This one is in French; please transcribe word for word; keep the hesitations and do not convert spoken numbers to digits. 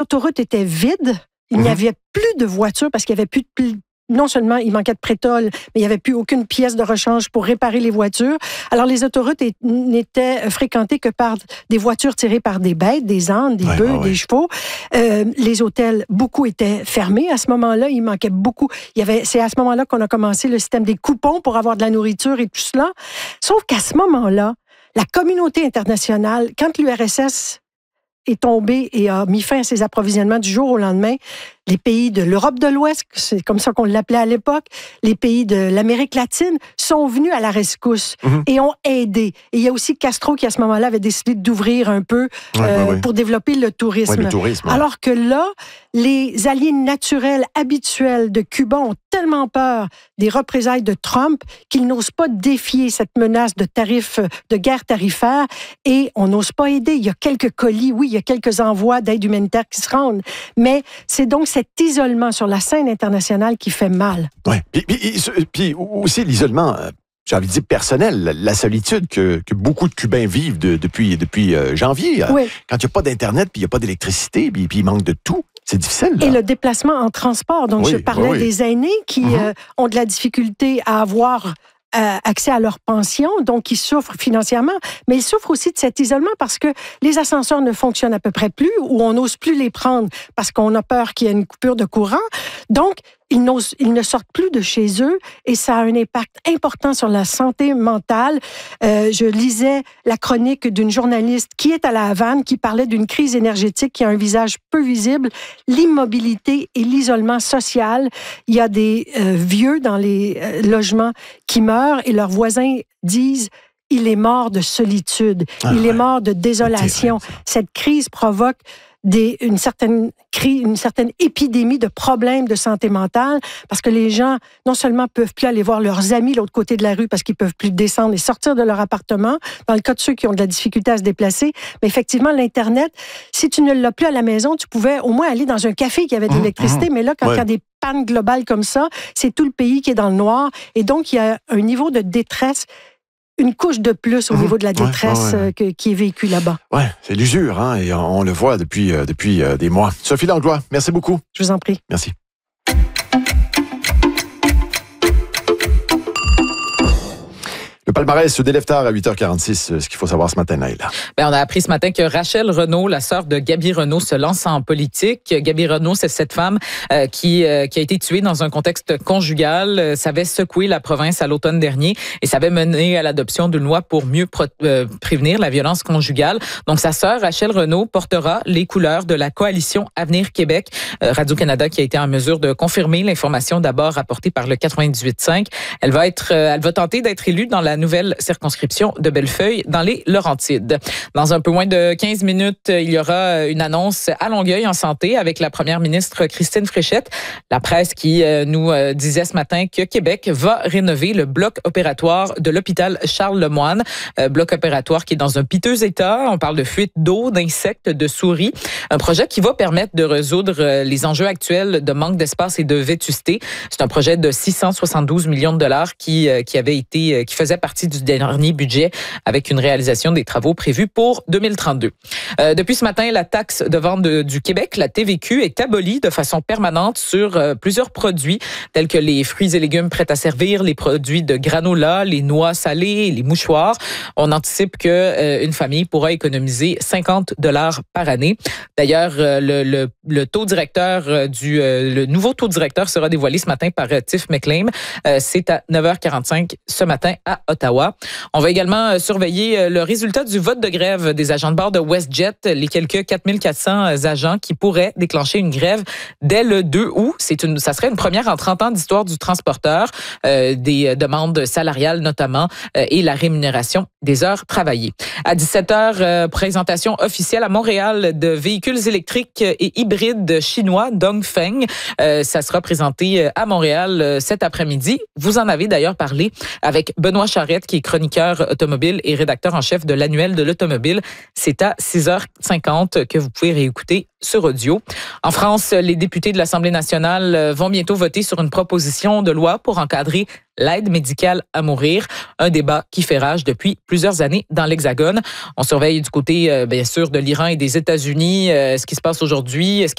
l'autoroute était vide. Il mmh. n'y avait plus de voitures parce qu'il n'y avait plus de... Non seulement il manquait de pétrole, mais il n'y avait plus aucune pièce de rechange pour réparer les voitures. Alors, les autoroutes est, n'étaient fréquentées que par des voitures tirées par des bêtes, des ânes, des ouais, bœufs, ouais, des ouais. chevaux. Euh, les hôtels, beaucoup étaient fermés. À ce moment-là, il manquait beaucoup. Il y avait, c'est à ce moment-là qu'on a commencé le système des coupons pour avoir de la nourriture et tout cela. Sauf qu'à ce moment-là, la communauté internationale, quand l'U R S S est tombé et a mis fin à ses approvisionnements du jour au lendemain, les pays de l'Europe de l'Ouest, c'est comme ça qu'on l'appelait à l'époque, les pays de l'Amérique latine sont venus à la rescousse mm-hmm. et ont aidé. Et il y a aussi Castro qui, à ce moment-là, avait décidé d'ouvrir un peu ouais, euh, ouais, ouais. pour développer le tourisme. Ouais, le tourisme ouais. Alors que là, les alliés naturels habituels de Cuba ont tellement peur des représailles de Trump qu'ils n'osent pas défier cette menace de tarifs, de guerre tarifaire et on n'ose pas aider. Il y a quelques colis, oui, il y a quelques envois d'aide humanitaire qui se rendent, mais c'est donc cet isolement sur la scène internationale qui fait mal. Oui, puis, puis, puis aussi l'isolement, j'ai envie de dire personnel, la solitude que, que beaucoup de Cubains vivent de, depuis, depuis euh, janvier. Oui. Quand il n'y a pas d'Internet, puis il n'y a pas d'électricité, puis, puis il manque de tout. C'est difficile. Là. Et le déplacement en transport. Donc, oui, je parlais oui. des aînés qui mm-hmm. euh, ont de la difficulté à avoir Euh, accès à leur pension, donc ils souffrent financièrement, mais ils souffrent aussi de cet isolement parce que les ascenseurs ne fonctionnent à peu près plus ou on n'ose plus les prendre parce qu'on a peur qu'il y ait une coupure de courant. Donc, ils, n'osent, ils ne sortent plus de chez eux et ça a un impact important sur la santé mentale. Euh, je lisais la chronique d'une journaliste qui est à La Havane qui parlait d'une crise énergétique qui a un visage peu visible, l'immobilité et l'isolement social. Il y a des euh, vieux dans les euh, logements qui meurent et leurs voisins disent « il est mort de solitude, ah, il ouais. est mort de désolation ». Cette crise provoque Des, une, certaine, une certaine épidémie de problèmes de santé mentale parce que les gens, non seulement peuvent plus aller voir leurs amis de l'autre côté de la rue parce qu'ils peuvent plus descendre et sortir de leur appartement, dans le cas de ceux qui ont de la difficulté à se déplacer, mais effectivement, l'Internet, si tu ne l'as plus à la maison, tu pouvais au moins aller dans un café qui avait de l'électricité, mmh, mais là, quand ouais. il y a des pannes globales comme ça, c'est tout le pays qui est dans le noir et donc il y a un niveau de détresse, une couche de plus au mmh. niveau de la détresse ouais, ouais, ouais. Que, qui est vécue là-bas. Oui, c'est l'usure, hein, et on, on le voit depuis, euh, depuis euh, des mois. Sophie Langlois, merci beaucoup. Je vous en prie. Merci. Le palmarès se délève tard à huit heures quarante-six. Ce qu'il faut savoir ce matin, Naïla. Ben, on a appris ce matin que Rachel Renaud, la sœur de Gaby Renaud, se lance en politique. Gaby Renaud, c'est cette femme euh, qui, euh, qui a été tuée dans un contexte conjugal. Euh, ça avait secoué la province à l'automne dernier et ça avait mené à l'adoption d'une loi pour mieux pro- euh, prévenir la violence conjugale. Donc, sa sœur, Rachel Renaud, portera les couleurs de la coalition Avenir Québec. Euh, Radio-Canada qui a été en mesure de confirmer l'information d'abord rapportée par le quatre-vingt-dix-huit cinq. Elle va être, euh, elle va tenter d'être élue dans la nouvelle circonscription de Bellefeuille dans les Laurentides. Dans un peu moins de quinze minutes, il y aura une annonce à Longueuil en santé avec la première ministre Christine Fréchette. La presse qui nous disait ce matin que Québec va rénover le bloc opératoire de l'hôpital Charles-Lemoine. Bloc opératoire qui est dans un piteux état. On parle de fuite d'eau, d'insectes, de souris. Un projet qui va permettre de résoudre les enjeux actuels de manque d'espace et de vétusté. C'est un projet de six cent soixante-douze millions de dollars qui, qui avait été, qui faisait partie du dernier budget avec une réalisation des travaux prévus pour deux mille trente-deux. Euh, depuis ce matin, la taxe de vente de, du Québec, la T V Q, est abolie de façon permanente sur euh, plusieurs produits tels que les fruits et légumes prêts à servir, les produits de granola, les noix salées, les mouchoirs. On anticipe que euh, une famille pourra économiser cinquante dollars par année. D'ailleurs, euh, le, le, le taux directeur du euh, le nouveau taux directeur sera dévoilé ce matin par euh, Tiff McClain. Euh, c'est à neuf heures quarante-cinq ce matin à Ottawa. On va également surveiller le résultat du vote de grève des agents de bord de WestJet, les quelques quatre mille quatre cents agents qui pourraient déclencher une grève dès le deux août. C'est une, ça serait une première en trente ans d'histoire du transporteur, euh, des demandes salariales notamment euh, et la rémunération des heures travaillées. À dix-sept heures, euh, présentation officielle à Montréal de véhicules électriques et hybrides chinois Dongfeng. Euh, ça sera présenté à Montréal euh, cet après-midi. Vous en avez d'ailleurs parlé avec Benoît Charette, qui est chroniqueur automobile et rédacteur en chef de l'Annuel de l'automobile. C'est à six heures cinquante que vous pouvez réécouter sur audio. En France, les députés de l'Assemblée nationale vont bientôt voter sur une proposition de loi pour encadrer l'aide médicale à mourir, un débat qui fait rage depuis plusieurs années dans l'Hexagone. On surveille du côté, bien sûr, de l'Iran et des États-Unis ce qui se passe aujourd'hui. Est-ce